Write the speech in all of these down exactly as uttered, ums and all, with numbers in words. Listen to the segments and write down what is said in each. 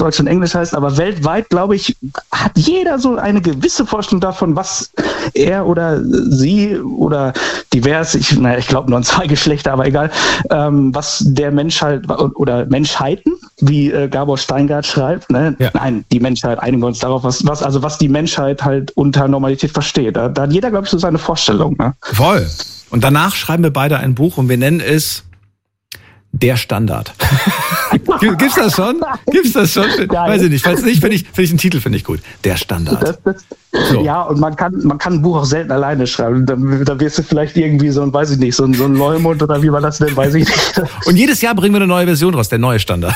Deutsch und Englisch heißt, aber weltweit, glaube ich, hat jeder so eine gewisse Vorstellung davon, was er oder sie oder divers, ich, naja, ich glaube nur an zwei Geschlechter, aber egal, ähm, was der Mensch halt oder Menschheiten, wie äh, Gabor Steingart schreibt, ne? Ja. Nein, die Menschheit, einigen wir uns darauf, was, was, also was die Menschheit halt unter Normalität versteht. Da, da hat jeder, glaube ich, so seine Vorstellung. Ne? Voll. Und danach schreiben wir beide ein Buch und wir nennen es Der Standard. Gibt's das schon? Gibt's das schon? Geil. Weiß ich nicht. Falls nicht, finde ich, finde ich einen Titel finde ich gut. Der Standard. Das, das, so. Ja, und man kann, man kann ein Buch auch selten alleine schreiben. Da, da wirst du vielleicht irgendwie so ein, weiß ich nicht, so ein, so ein Leumund oder wie man das nennt, weiß ich nicht. Und jedes Jahr bringen wir eine neue Version raus, der neue Standard.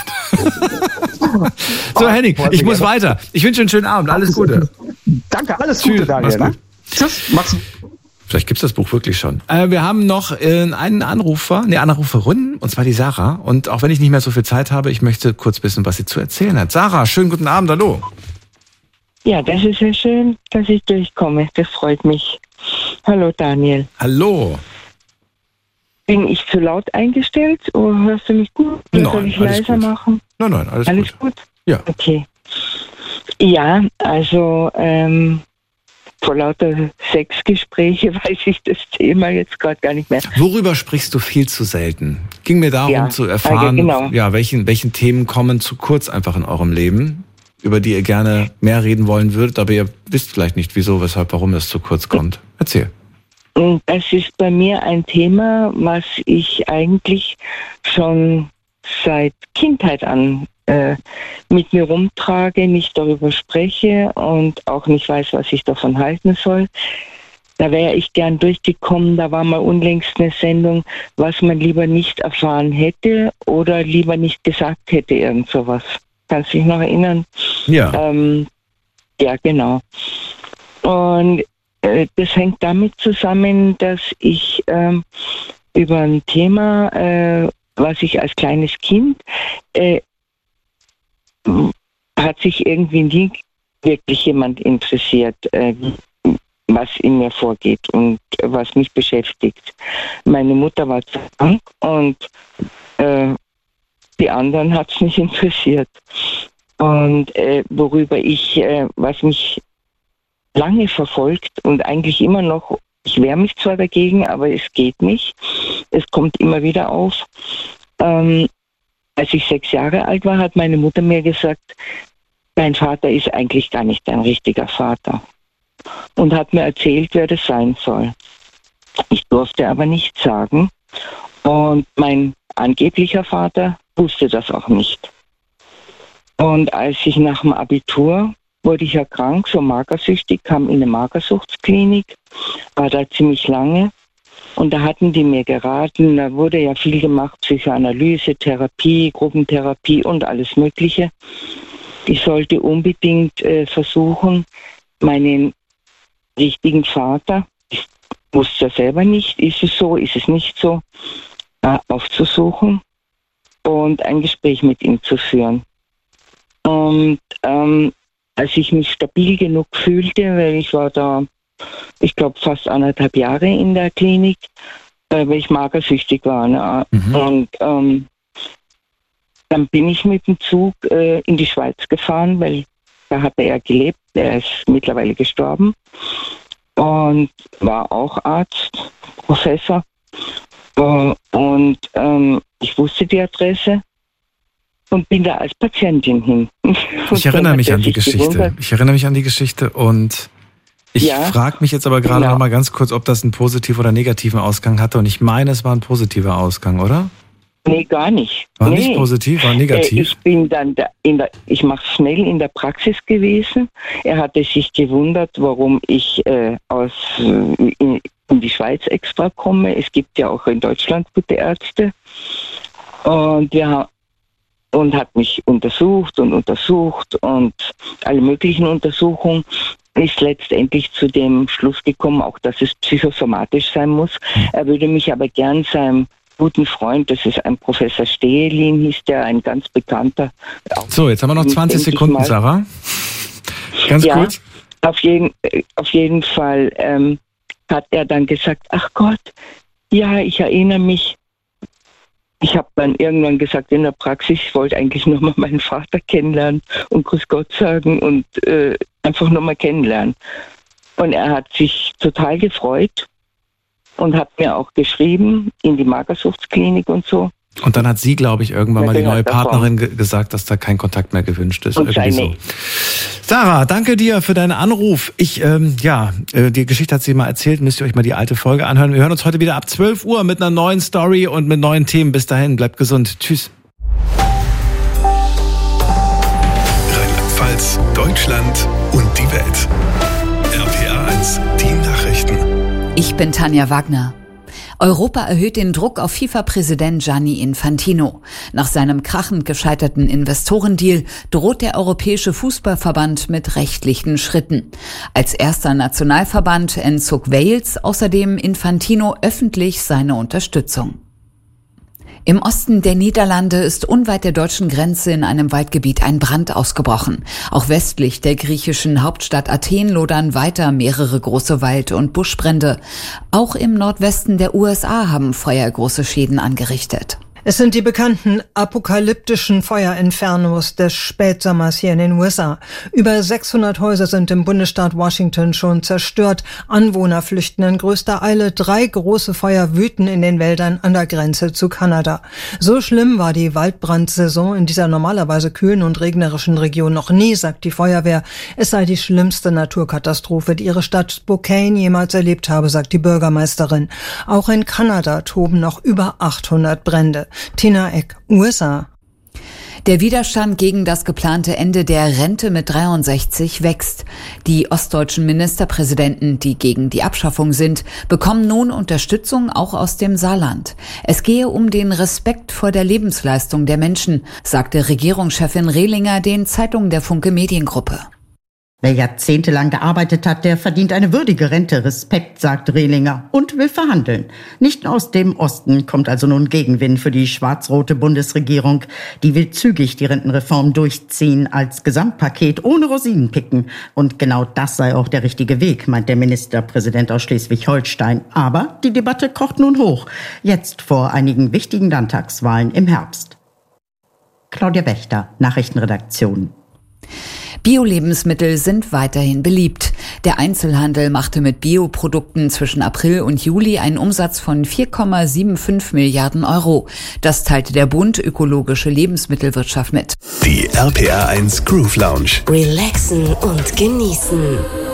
So, Henning, ich muss weiter. Ich wünsche einen schönen Abend. Alles Gute. Danke, alles Gute, Tschüss, Daniel. Ne? Tschüss, mach's gut. Vielleicht gibt's das Buch wirklich schon. Äh, wir haben noch äh, einen Anrufer, eine Anruferin, und zwar die Sarah. Und auch wenn ich nicht mehr so viel Zeit habe, ich möchte kurz wissen, was sie zu erzählen hat. Sarah, schönen guten Abend, hallo. Ja, das ist ja schön, dass ich durchkomme. Das freut mich. Hallo, Daniel. Hallo. Bin ich zu laut eingestellt oder hörst du mich gut? Oder nein, soll ich alles leiser gut. machen? Nein, nein, alles, alles gut. gut. Ja. Okay. Ja, also ähm, vor lauter Sexgespräche weiß ich das Thema jetzt gerade gar nicht mehr. Worüber sprichst du viel zu selten? Ging mir darum ja, zu erfahren, ja, genau. ja, welchen, welchen Themen kommen zu kurz einfach in eurem Leben, über die ihr gerne mehr reden wollen würdet, aber ihr wisst vielleicht nicht, wieso, weshalb, warum das zu kurz kommt. Erzähl. Das ist bei mir ein Thema, was ich eigentlich schon seit Kindheit an äh, mit mir rumtrage, nicht darüber spreche und auch nicht weiß, was ich davon halten soll. Da wäre ich gern durchgekommen. Da war mal unlängst eine Sendung, was man lieber nicht erfahren hätte oder lieber nicht gesagt hätte, irgend sowas. Kannst du dich noch erinnern? Ja. Ähm, ja, genau. Und äh, das hängt damit zusammen, dass ich ähm, über ein Thema, äh, was ich als kleines Kind, äh, hat sich irgendwie nie wirklich jemand interessiert, äh, was in mir vorgeht und was mich beschäftigt. Meine Mutter war krank und äh, die anderen hat es nicht interessiert. Und äh, worüber ich, äh, was mich lange verfolgt und eigentlich immer noch, ich wehre mich zwar dagegen, aber es geht nicht. Es kommt immer wieder auf. Ähm, als ich sechs Jahre alt war, hat meine Mutter mir gesagt, dein Vater ist eigentlich gar nicht dein richtiger Vater. Und hat mir erzählt, wer das sein soll. Ich durfte aber nichts sagen. Und mein angeblicher Vater wusste das auch nicht. Und als ich nach dem Abitur wurde ich ja krank, so magersüchtig, kam in eine Magersuchtsklinik, war da ziemlich lange. Und da hatten die mir geraten, da wurde ja viel gemacht, Psychoanalyse, Therapie, Gruppentherapie und alles Mögliche. Ich sollte unbedingt äh, versuchen, meinen richtigen Vater, ich wusste ja selber nicht, ist es so, ist es nicht so, äh, aufzusuchen und ein Gespräch mit ihm zu führen. Und ähm, als ich mich stabil genug fühlte, weil ich war da, ich glaube, fast anderthalb Jahre in der Klinik, äh, weil ich magersüchtig war. Ne? Mhm. Und ähm, dann bin ich mit dem Zug äh, in die Schweiz gefahren, weil da hatte er gelebt. Er ist mittlerweile gestorben und war auch Arzt, Professor. Äh, und ähm, ich wusste die Adresse und bin da als Patientin hin. Ich erinnere mich an die Geschichte. Gewundert. Ich erinnere mich an die Geschichte und ich ja, frage mich jetzt aber gerade genau. noch mal ganz kurz, ob das einen positiven oder negativen Ausgang hatte. Und ich meine, es war ein positiver Ausgang, oder? Nee, gar nicht. War nee. nicht positiv, war negativ? Äh, ich bin dann da in der, ich mache schnell in der Praxis gewesen. Er hatte sich gewundert, warum ich äh, aus äh, in, in die Schweiz extra komme. Es gibt ja auch in Deutschland gute Ärzte. Und wir und hat mich untersucht und untersucht und alle möglichen Untersuchungen, ist letztendlich zu dem Schluss gekommen, auch dass es psychosomatisch sein muss. Er würde mich aber gern seinem guten Freund, das ist ein Professor Stehlin, hieß der, ein ganz bekannter. So, jetzt haben wir noch zwanzig Sekunden, Sarah. Ganz ja, kurz. Auf jeden, auf jeden Fall ähm, hat er dann gesagt, ach Gott, ja, ich erinnere mich, ich habe dann irgendwann gesagt in der Praxis, ich wollte eigentlich nur mal meinen Vater kennenlernen und Grüß Gott sagen und äh, einfach nur mal kennenlernen. Und er hat sich total gefreut und hat mir auch geschrieben in die Magersuchtsklinik und so. Und dann hat sie, glaube ich, irgendwann Ja, mal die genau, neue davon. Partnerin ge- gesagt, dass da kein Kontakt mehr gewünscht ist. Und Irgendwie so. seine. Sarah, danke dir für deinen Anruf. Ich, ähm, ja, äh, die Geschichte hat sie mal erzählt. Müsst ihr euch mal die alte Folge anhören. Wir hören uns heute wieder ab zwölf Uhr mit einer neuen Story und mit neuen Themen. Bis dahin, bleibt gesund. Tschüss. Rheinland-Pfalz, Deutschland und die Welt. R P R eins, die Nachrichten. Ich bin Tanja Wagner. Europa erhöht den Druck auf FIFA-Präsident Gianni Infantino. Nach seinem krachend gescheiterten Investorendeal droht der Europäische Fußballverband mit rechtlichen Schritten. Als erster Nationalverband entzog Wales außerdem Infantino öffentlich seine Unterstützung. Im Osten der Niederlande ist unweit der deutschen Grenze in einem Waldgebiet ein Brand ausgebrochen. Auch westlich der griechischen Hauptstadt Athen lodern weiter mehrere große Wald- und Buschbrände. Auch im Nordwesten der U S A haben Feuer große Schäden angerichtet. Es sind die bekannten apokalyptischen Feuerinfernos des Spätsommers hier in den U S A. Über sechshundert Häuser sind im Bundesstaat Washington schon zerstört. Anwohner flüchten in größter Eile. Drei große Feuer wüten in den Wäldern an der Grenze zu Kanada. So schlimm war die Waldbrandsaison in dieser normalerweise kühlen und regnerischen Region noch nie, sagt die Feuerwehr. Es sei die schlimmste Naturkatastrophe, die ihre Stadt Spokane jemals erlebt habe, sagt die Bürgermeisterin. Auch in Kanada toben noch über achthundert Brände. Tina Eck, U S A. Der Widerstand gegen das geplante Ende der Rente mit dreiundsechzig wächst. Die ostdeutschen Ministerpräsidenten, die gegen die Abschaffung sind, bekommen nun Unterstützung auch aus dem Saarland. Es gehe um den Respekt vor der Lebensleistung der Menschen, sagte Regierungschefin Rehlinger den Zeitungen der Funke Mediengruppe. Wer jahrzehntelang gearbeitet hat, der verdient eine würdige Rente. Respekt, sagt Rehlinger und will verhandeln. Nicht nur aus dem Osten kommt also nun Gegenwind für die schwarz-rote Bundesregierung. Die will zügig die Rentenreform durchziehen als Gesamtpaket ohne Rosinenpicken. Und genau das sei auch der richtige Weg, meint der Ministerpräsident aus Schleswig-Holstein. Aber die Debatte kocht nun hoch. Jetzt vor einigen wichtigen Landtagswahlen im Herbst. Claudia Wächter, Nachrichtenredaktion. Bio-Lebensmittel sind weiterhin beliebt. Der Einzelhandel machte mit Bioprodukten zwischen April und Juli einen Umsatz von vier Komma fünfundsiebzig Milliarden Euro. Das teilte der Bund Ökologische Lebensmittelwirtschaft mit. Die R P R eins Groove Lounge. Relaxen und genießen.